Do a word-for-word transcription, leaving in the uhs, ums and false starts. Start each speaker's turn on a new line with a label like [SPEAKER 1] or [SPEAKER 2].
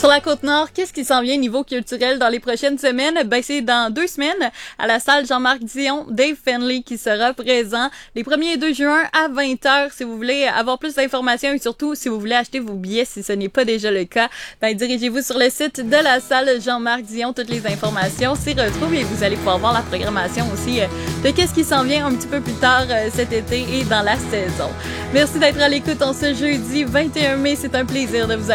[SPEAKER 1] Sur la Côte-Nord, qu'est-ce qui s'en vient niveau culturel dans les prochaines semaines? Ben, c'est dans deux semaines, à la salle Jean-Marc Dion, Dave Finlay qui sera présent les premier et deux juin à vingt heures. Si vous voulez avoir plus d'informations et surtout, si vous voulez acheter vos billets, si ce n'est pas déjà le cas, ben, dirigez-vous sur le site de la salle Jean-Marc Dion. Toutes les informations s'y retrouvent et vous allez pouvoir voir la programmation aussi euh, de qu'est-ce qui s'en vient un petit peu plus tard euh, cet été et dans la saison. Merci d'être à l'écoute en ce jeudi vingt et un mai. C'est un plaisir de vous